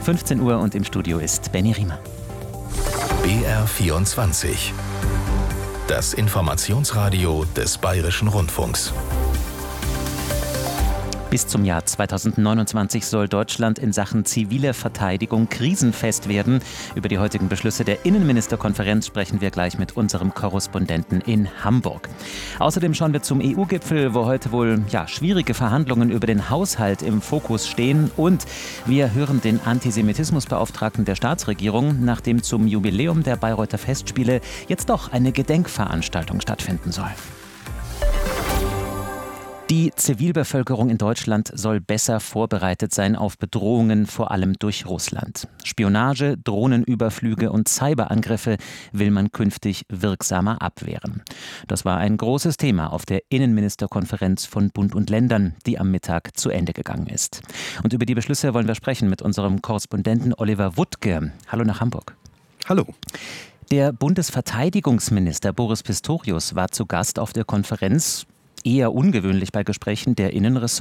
15 Uhr und im Studio ist Benny Riemer. BR24. Das Informationsradio des Bayerischen Rundfunks. Bis zum Jahr 2029 soll Deutschland in Sachen zivile Verteidigung krisenfest werden. Über die heutigen Beschlüsse der Innenministerkonferenz sprechen wir gleich mit unserem Korrespondenten in Hamburg. Außerdem schauen wir zum EU-Gipfel, wo heute wohl schwierige Verhandlungen über den Haushalt im Fokus stehen. Und wir hören den Antisemitismusbeauftragten der Staatsregierung, nachdem zum Jubiläum der Bayreuther Festspiele jetzt doch eine Gedenkveranstaltung stattfinden soll. Die Zivilbevölkerung in Deutschland soll besser vorbereitet sein auf Bedrohungen, vor allem durch Russland. Spionage, Drohnenüberflüge und Cyberangriffe will man künftig wirksamer abwehren. Das war ein großes Thema auf der Innenministerkonferenz von Bund und Ländern, die am Mittag zu Ende gegangen ist. Und über die Beschlüsse wollen wir sprechen mit unserem Korrespondenten Oliver Wuttke. Hallo nach Hamburg. Hallo. Der Bundesverteidigungsminister Boris Pistorius war zu Gast auf der Konferenz. Eher ungewöhnlich bei Gesprächen der Innenressorts